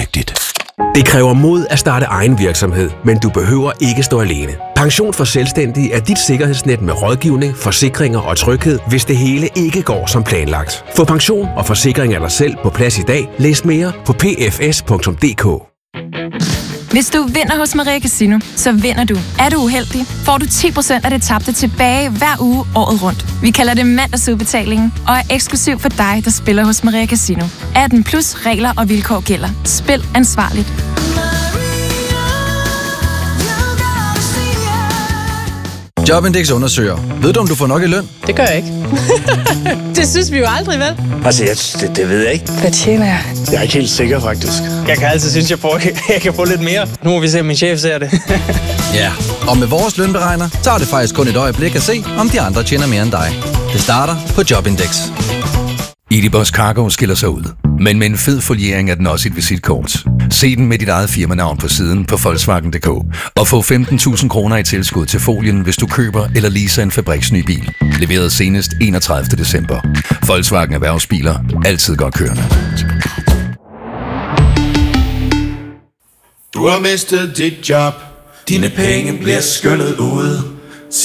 rigtigt. Det kræver mod at starte egen virksomhed, men du behøver ikke stå alene. Pension for Selvstændige er dit sikkerhedsnet med rådgivning, forsikringer og tryghed, hvis det hele ikke går som planlagt. Få pension og forsikring af dig selv på plads i dag. Læs mere på pfs.dk. Hvis du vinder hos Maria Casino, så vinder du. Er du uheldig, får du 10% af det tabte tilbage hver uge året rundt. Vi kalder det mandagsudbetalingen og er eksklusiv for dig, der spiller hos Maria Casino. 18 plus regler og vilkår gælder. Spil ansvarligt. Jobindex undersøger. Ved du, om du får nok i løn? Det gør jeg ikke. Det synes vi jo aldrig, vel? Altså, det ved jeg ikke. Hvad tjener jeg? Jeg er ikke helt sikker, faktisk. Jeg kan altid synes, jeg kan få lidt mere. Nu må vi se, om min chef ser det. Ja, og med vores lønberegner tager det faktisk kun et øjeblik at se, om de andre tjener mere end dig. Det starter på Jobindex. Edibus Cargo skiller sig ud, men med en fed foliering er den også et visitkort. Se den med dit eget firmanavn på siden på Volkswagen.dk og få 15.000 kroner i tilskud til folien, hvis du køber eller leaser en fabriksny bil. Leveret senest 31. december. Volkswagen Erhvervsbiler. Altid godt kørende. Du har mistet dit job. Dine penge bliver skyllet ud.